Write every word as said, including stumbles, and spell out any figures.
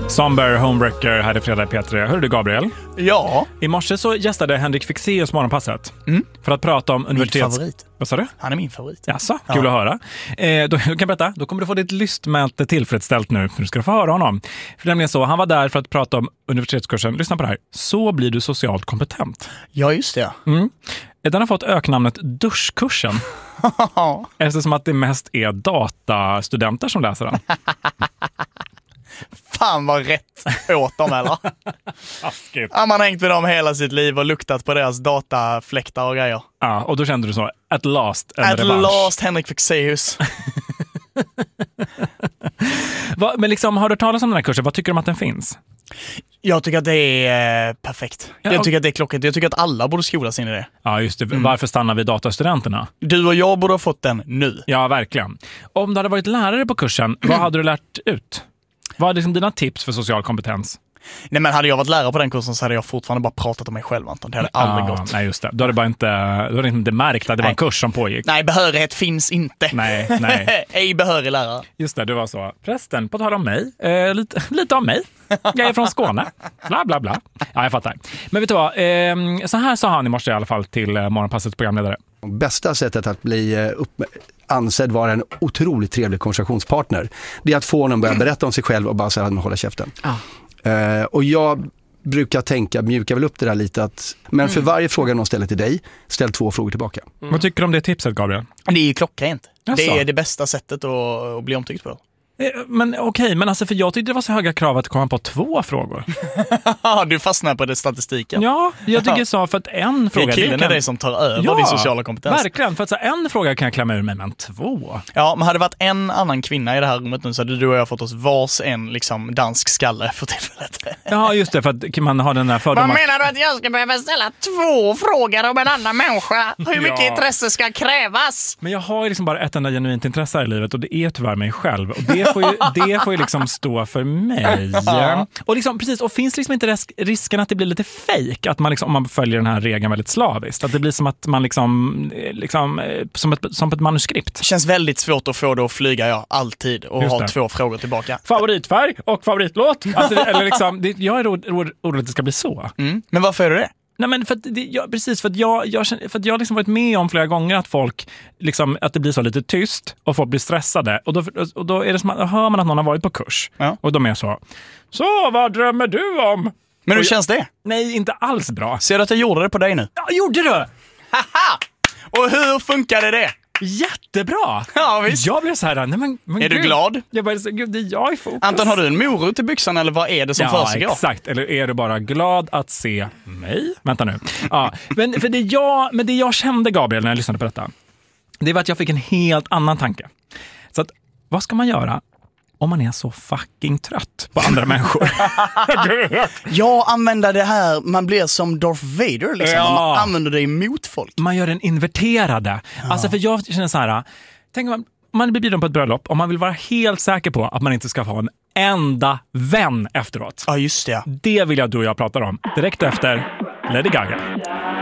Somber, Homewrecker, här är fredag i P tre. Hör du Gabriel? Ja. I morse så gästade Henrik Fexeus Morgonpasset mm. för att prata om universitets... Min favorit. Vad sa du? Han är min favorit. Jaså, kul ja. att höra. Eh, då, då kan jag berätta, då kommer du få ditt lystmäte tillfredsställt nu. För du ska få höra honom. För det är så, han var där för att prata om universitetskursen. Lyssna på det här. Så blir du socialt kompetent. Ja, just det. Mm. Den har fått öknamnet duschkursen. Eftersom att det mest är datastudenter som läser den. Fan vad rätt åt dem, eller? Ja, man har hängt med dem hela sitt liv och luktat på deras datafläktar och grejer. Ja, och då kände du så, at last en At revansch. last Henrik Fexeus. Va, men liksom, har du talat om den här kursen? Vad tycker du om att den finns? Jag tycker att det är eh, perfekt. Ja, jag tycker att det är klockrent. Jag tycker att alla borde skolas in i det. Ja, just det. Mm. Varför stannar vi datastudenterna? Du och jag borde ha fått den nu. Ja, verkligen. Om du hade varit lärare på kursen, vad hade du lärt ut? Vad är liksom dina tips för social kompetens? Nej, men hade jag varit lärare på den kursen så hade jag fortfarande bara pratat om mig själv, Anton. Det hade aldrig ah, gått. Nej, just det. Då hade bara inte, då hade inte märkt att det nej. var en kurs som pågick. Nej, behörighet finns inte. Nej, nej. Ej behörig lärare. Just det, det var så. Prästen, på tal om mig. Eh, lite, lite om mig. Jag är från Skåne. Bla, bla, bla. Ja, jag fattar. Men vet du vad? Eh, så här sa han i morse i alla fall till eh, Morgonpassets programledare. Bästa sättet att bli upp, ansedd vara en otroligt trevlig konversationspartner, det är att få honom börja berätta om sig själv och bara säga att man håller käften. Ah. Uh, och jag brukar tänka, mjuka väl upp det där lite, att, men mm. för varje fråga någon ställer till dig, ställ två frågor tillbaka. Mm. Vad tycker du om det tipset, Gabriel? Det är ju klockrent. Jaså? Det är det bästa sättet att, att bli omtyckt på. Men okej, okay, men alltså för jag tyckte det var så höga krav att komma på två frågor. Du fastnar på det statistiken. Ja, jag tycker så, för att en fråga... Det är killen kan... är det som tar över ja, din sociala kompetens. Verkligen, för att så en fråga kan jag klämma ur mig, men två. Ja, men hade det varit en annan kvinna i det här rummet nu så hade du och jag fått oss vars en liksom dansk skalle för tillfället. Ja, just det, för att man har den här fördomen. Vad menar du att jag ska behöva ställa två frågor om en annan människa? Hur mycket ja. intresse ska krävas? Men jag har ju liksom bara ett enda genuint intresse här i livet, och det är tyvärr mig själv. Och det får ju, det får ju liksom stå för mig. Ja. Och liksom, precis, och finns liksom inte risk, risken att det blir lite fake, att man liksom, om man följer den här regeln väldigt slaviskt, att det blir som att man liksom, liksom som ett, som ett manuskript. Det känns väldigt svårt att få det att flyga, ja, alltid, och ha två frågor tillbaka. Favoritfärg och favoritlåt. Alltså, eller liksom, det, jag är orolig att det ska bli så. Mm. Men varför är du det? Nej, men för att det, jag, precis, för att jag, jag, för att jag har liksom varit med om flera gånger att folk liksom, att det blir så lite tyst och folk blir stressade, och då, och då är det som att, hör man att någon har varit på kurs, ja. och de är så så, vad drömmer du om? Men hur och känns det? Nej, inte alls bra. Ser du att jag gjorde det på dig nu? Ja, gjorde du? Haha! Och hur funkade det? Jättebra! Ja, visst. Jag blev så här, nej men, men är gud. du glad? Jag bara, gud, det är jag i fokus. Anton, har du en morot i byxan eller vad är det som ja, försiggår? Ja, exakt. Eller är du bara glad att se mig? Vänta nu. Ja, men, för det jag, men det jag kände, Gabriel, när jag lyssnade på detta, det var att jag fick en helt annan tanke. Så att, vad ska man göra om man är så fucking trött på andra människor? Jag använder det här, man blir som Darth Vader liksom. Ja. Man använder det emot folk. Man gör den inverterade. Ja. Alltså, för jag känner så här, tänk om man blir bjuden på ett bröllop och man vill vara helt säker på att man inte ska få en enda vän efteråt. Ja, just det. Det vill jag du och jag pratar om direkt efter Lady Gaga.